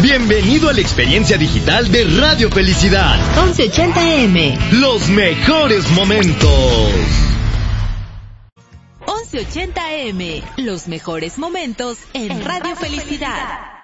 Bienvenido a la experiencia digital de Radio Felicidad. 1180M. Los mejores momentos. 1180M. Los mejores momentos en Radio Felicidad.